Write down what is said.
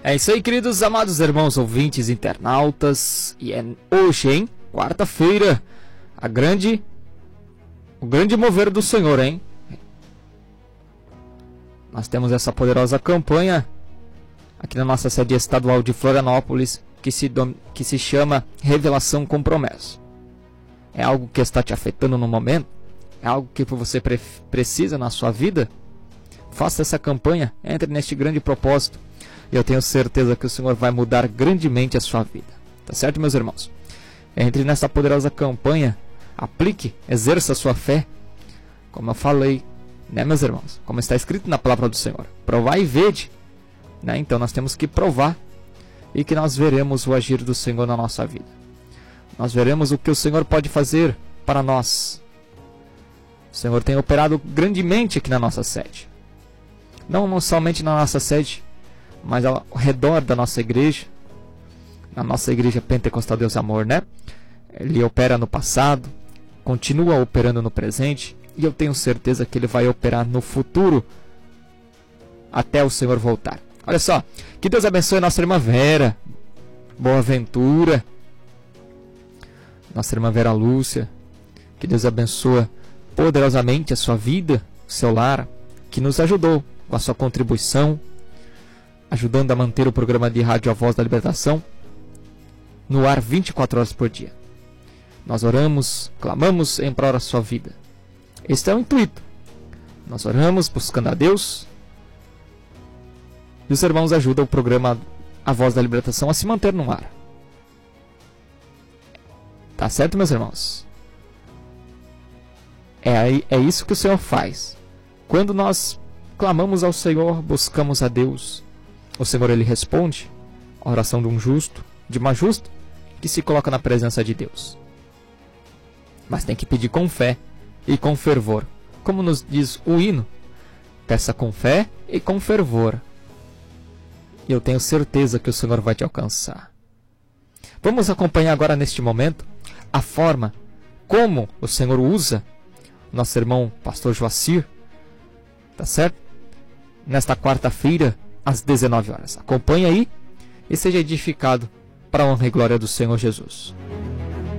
É isso aí, queridos amados irmãos ouvintes, internautas. E é hoje, hein? Quarta-feira, o grande mover do Senhor, hein? Nós temos essa poderosa campanha aqui na nossa sede estadual de Florianópolis, que se chama Revelação com Promessa. É algo que está te afetando no momento? É algo que você precisa na sua vida? Faça essa campanha, entre neste grande propósito, e eu tenho certeza que o Senhor vai mudar grandemente a sua vida. Tá certo, meus irmãos? Entre nessa poderosa campanha, aplique, exerça a sua fé, como eu falei, né, meus irmãos? Como está escrito na palavra do Senhor, provai e vede, né? Então nós temos que provar, e que nós veremos o agir do Senhor na nossa vida. Nós veremos o que o Senhor pode fazer para nós. O Senhor tem operado grandemente aqui na nossa sede. Não somente na nossa sede, mas ao redor da nossa igreja. Na nossa igreja Pentecostal Deus Amor, né? Ele opera no passado, continua operando no presente, e eu tenho certeza que Ele vai operar no futuro, até o Senhor voltar. Olha só, que Deus abençoe a nossa irmã Vera, Boaventura, nossa irmã Vera Lúcia. Que Deus abençoe poderosamente a sua vida, o seu lar, que nos ajudou com a sua contribuição, ajudando a manter o programa de rádio A Voz da Libertação no ar 24 horas por dia. Nós oramos, clamamos em prol da sua vida. Este é o intuito. Nós oramos buscando a Deus, e os irmãos ajudam o programa A Voz da Libertação a se manter no ar. Tá certo, meus irmãos? É isso que o Senhor faz. Quando nós clamamos ao Senhor, buscamos a Deus, o Senhor Ele responde a oração de um justo, de uma justa, que se coloca na presença de Deus. Mas tem que pedir com fé e com fervor. Como nos diz o hino, peça com fé e com fervor. E eu tenho certeza que o Senhor vai te alcançar. Vamos acompanhar agora neste momento a forma como o Senhor usa nosso irmão pastor Joacir, tá certo? Nesta quarta-feira, às 19 horas. Acompanhe aí e seja edificado para a honra e glória do Senhor Jesus.